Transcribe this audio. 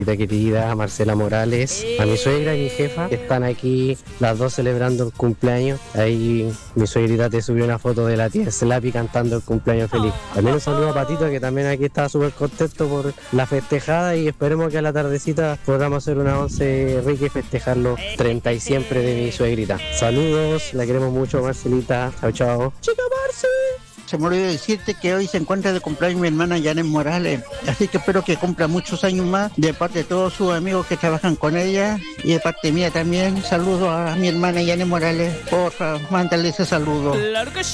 querida Marcela Morales, a mi suegra y mi jefa, que están aquí las dos celebrando el cumpleaños. Ahí mi suegrita te subió una foto de la tía Slappy cantando el cumpleaños feliz. También un saludo a Patito, que también aquí está súper contento por la festejada, y esperemos que a la tardecita podamos hacer una once rica y festejar los 30 y siempre de mi suegrita. Saludos, la queremos mucho, Marcelita. Chao, chao. Chica Marce. Se me olvidó decirte que hoy se encuentra de cumpleaños mi hermana Janet Morales, así que espero que cumpla muchos años más, de parte de todos sus amigos que trabajan con ella, y de parte mía también. Saludo a mi hermana Janet Morales, porfa, mándale ese saludo. Claro que sí.